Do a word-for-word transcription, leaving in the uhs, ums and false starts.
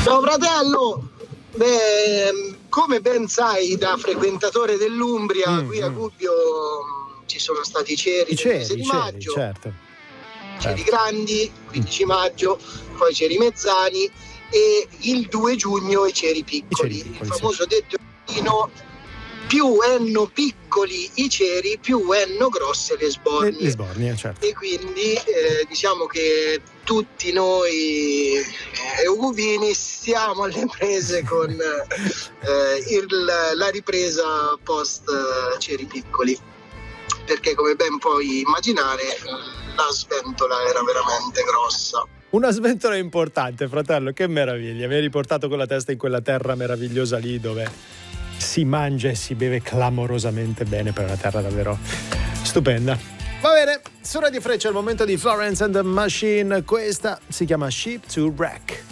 Ciao fratello, beh, come ben sai da frequentatore dell'Umbria, mm, qui a Gubbio mm. ci sono stati i ceri, I del ceri, mese di ceri, maggio, certo. ceri certo. grandi, quindici maggio, poi ceri mezzani e il due giugno i ceri piccoli, I ceri piccoli il famoso sì. detto più enno piccoli i ceri, più enno grosse le sbornie. Le, le sbornie, certo. E quindi eh, diciamo che tutti noi eh, uguvini siamo alle prese con eh, il, la ripresa post eh, ceri piccoli, perché come ben puoi immaginare la sventola era veramente grossa. Una sventola importante, fratello, che meraviglia. Mi hai riportato con la testa in quella terra meravigliosa lì dove si mangia e si beve clamorosamente bene, per una terra davvero stupenda. Va bene, su Radio Freccia è il momento di Florence and the Machine, questa si chiama Ship to Wreck.